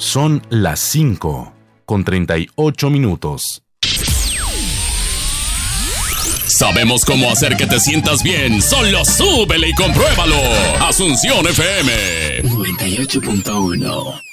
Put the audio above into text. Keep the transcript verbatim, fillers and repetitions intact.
Son las cinco con treinta y ocho minutos. Sabemos cómo hacer que te sientas bien. Solo súbele y compruébalo. Asunción F M noventa y ocho punto uno.